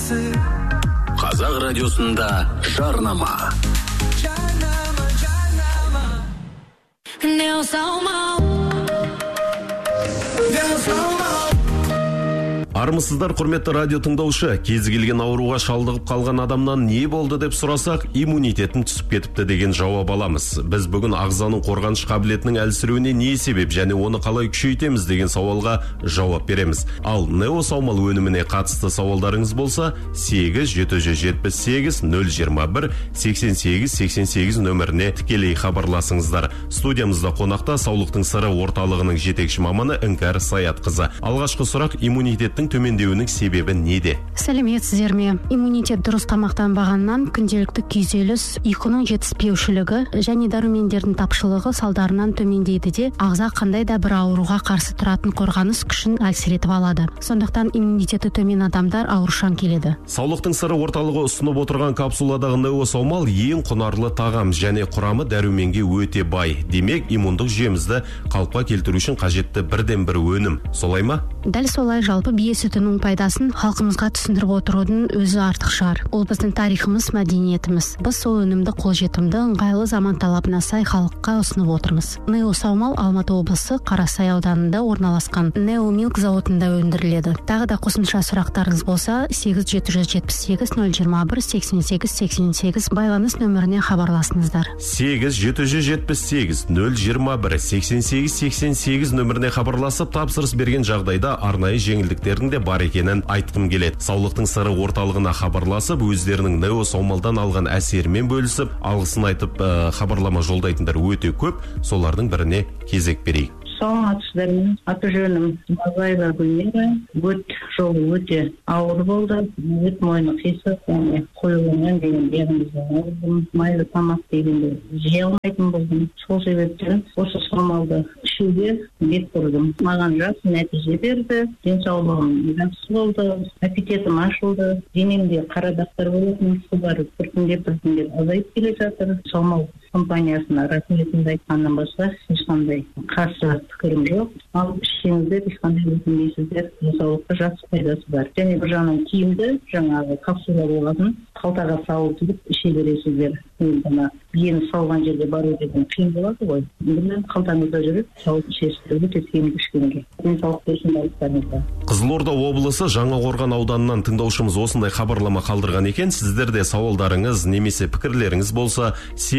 Қазақ радиосында жарнама. Армысыздар, құрметті радио тыңдаушы. Кез келген ауруға шалдығып қалған адамнан не болды деп сұрасақ, иммунитетін түсіп кетіпті деген жауап аламыз. Біз бүгін ағзаның қорғаныш қабілетінің әлсіреуіне не себеп және оны қалай күшейтеміз деген сауалға жауап береміз. Ал Нео саумал өніміне қатысты сауалдарыңыз болса, 8-778-021-88-88 нөміріне тікелей хабарласыңыздар. Студиямызда қонақта саулықтың сыры орталығының жетекші маманы Іңкәр Саятқызы. Алғашқы сұрақ: иммунитеттің төмендеуінің себебі неде? Сәлеметсіздер ме? Иммунитет дұрыс тамақтанбағаннан, күнделікті күйзеліс, ұйқының жетіспеушілігі және дәрумендердің тапшылығы салдарынан төмендейді де, ағза қандай да бір ауруға қарсы тұратын қорғаныс күшін әлсіретіп алады. Сондықтан иммунитеті төмен адамдар аурушаң келеді. Саулықтың сыры орталығы ұсынып отырған капсуладағы Нео саумал ең құнарлы тағам және құрамы дәруменге өте бай. Демек, иммундық жүйемізді қалыпқа келтіру үшін қажетті бірден бір өнім. Солай ма? Дәл солай. Жалпы бие сүтінің пайдасын халқымызға түсіндіріп отырудың өзі артық шығар. Ол біздің тарихымыз, мәдениетіміз. Біз сол өнімді қолжетімді, ыңғайлы заман талабына сай халыққа ұсынып отырмыз. Нео саумал Алматы облысы Қарасай ауданында орналасқан Нео Milk зауытында өндіріледі. Тағы да қосымша сұрақтарыңыз болса, 8-778-021-88-88 байланыс нөміріне хабарласыңыздар. 8-778-021-88-88 нөміріне хабарласып, тапсырыс берген жағдайда арнайы жеңілдіктердің де бар екенін айтқым келеді. Саулықтың сыры орталығына хабарласып, өздерінің Нео саумалдан алған әсерімен бөлісіп, алғысын айтып хабарлама жолдайтындар өте көп. Солардың біріне кезек берейік. Саламатсыздар ме? Аты жөнім Базаева Гүлмира. Өт жолы өте ауыр болды. Өт мойны қисық, қойылған деген диагноздан алдым. Майлы тамақ дегенде жей алмайтын болдым. Сол себептен осы саумалды ішуге бет бұрдым. Маған жақсы нәтиже берді. Денсаулығым жақсы болды. Аппетитім ашылды. Денемде қара дақтар болатын, солар біртіндеп азайып келе жатыр. Саумал компаниясына рахметімді айтқаннан басқа ешқандай қарсы пікірім жоқ. Ал ішсеңіздер ешқандай өкінбейсіздер. Денсаулыққа жақсы пайдасы бар. Және бір жағынан тиімді, жаңағы капсула болғасын қалтаға салып іше бересіздер. Енді биені салған жерге бару деген қиын болады ғой. Енді қалтаңызда жүріп салып ішесіздер, өте тиімді ішкенге. Денсаулық берсін байлықтарыңызға. Қызылорда облысы Жаңақорған ауданынан тыңдаушымыз осындай хабарлама қалдырған екен. Сіздерде сауалдарыңыз немесе пікірлеріңіз болса,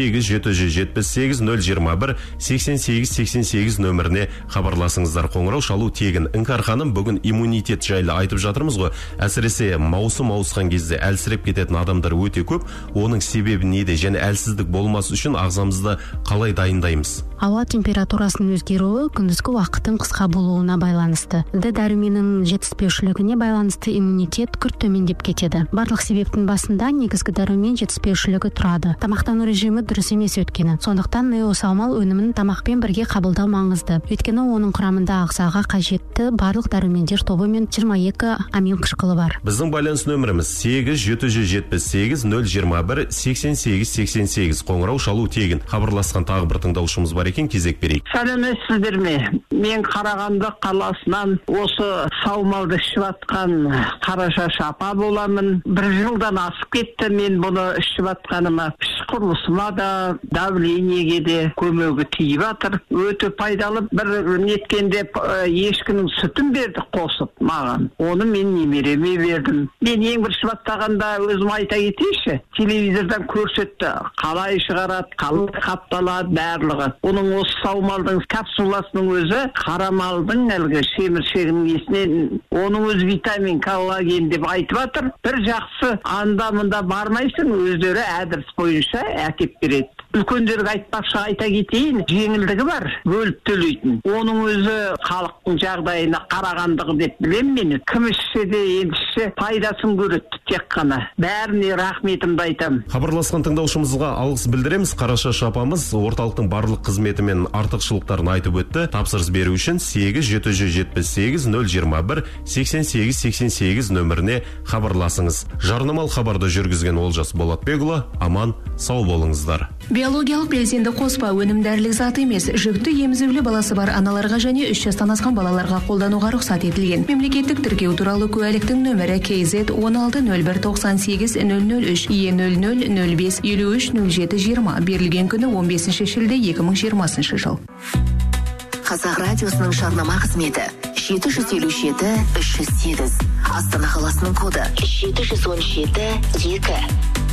8-778-021-88-88 нөміріне хабарласыңыздар. Қоңырау шалу тегін. Іңкәр ханым, бүгін иммунитет жайлы айтып жатырмыз ғой. Әсіресе маусым ауысқан кезде әлсіреп кететін адамдар өте көп. Оның себебі неде және әлсіздік болмас үшін ағзамызды қалай дайындаймыз? Ауа температурасының өзгеруі күндізгі уақыттың қысқа болуына байланысты. Дәруменнің жетіспеушілігіне байланысты иммунитет күрт төмендеп кетеді. Барлық себептің басында негізгі дәрумен жетіспеушілігі тұрады. Тамақтану режимі дұрыс емес өткені. Сондықтан Нео саумал өнімін тамақпен бірге қабылдау маңызды. Өйткені оның құрамында ағзаға қажетті барлық дәрумендер тобы мен 22 амин қышқылы бар. Біздің байланыс нөміріміз 8-778-021-88-88. Қоңырау шалу тегін. Хабарласқан тағы бір тыңдаушымыз бар екен, кезек берейік. Сәлеметсіздер ме? Мен Қарағанды қаласынан осы саумалды ішіп атқан Қарашаш апа боламын. Бір жылдан асып кетті мен бұны ішіп атқаныма. Іш құрылысыма да, давлениеге де көмегі тиіп жатыр. Өте пайдалы. Bir неткенде ешкінің сүтін берді қосып маған. Оны мен немереме бердім. Мен ең бір ішіп атқанда өзім айта кетейінші. Телевизордан көрсетті. Қалай шығарады, қалай қапталады, барлығы. Оның осы саумалдың капсуласының өзі қарамалдың әлгі шеміршегінің есінен оның өз витамин, коллаген деп айтып жатыр. Бір жақсы анда-мында бармайсың, өздері әдіс бойынша әкеп береді. Үлкендерге айтпақшы айта кетейін, жеңілдігі бар, бөліп төлейтін. Оның өзі халықтың жағдайына қарағандығы деп білем мен. Кім ішсе де елші пайдасын көреді тек қана. Бәріне рахметімді айтам. Хабарласқан тыңдаушымызға алғыс білдіреміз. Қарашаш апамыз орталықтың барлық қызметі мен артықшылықтарын айтып өтті. Тапсырыс беру үшін 8-778-021-88-88 нөміріне хабарласыңыз. Жарнамалық хабарды жүргізген Олжас Болатбекұлы. Аман, сау болыңыздар. Биологиялық белсенді қоспа өнім дәрілік зат емес, жүкті емізулі баласы бар аналарға және және 3 жастан асқан балаларға қолдануға рұқсат етілген. Мемлекеттік тіркеу туралы куәліктің нөмірі KZ 160198 003 E0005 530720 берілген күні 15 шілде 2020 жыл. Қазақ радиосының жарнама қызметі 757-308. Астана қаласының коды 717-2.